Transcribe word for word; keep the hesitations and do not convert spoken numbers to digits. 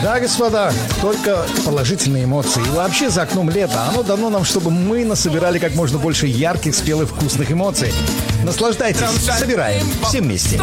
Да, господа, только положительные эмоции. И вообще за окном лето. Оно дано нам, чтобы мы насобирали как можно больше ярких, спелых, вкусных эмоций. Наслаждайтесь, собираем все вместе.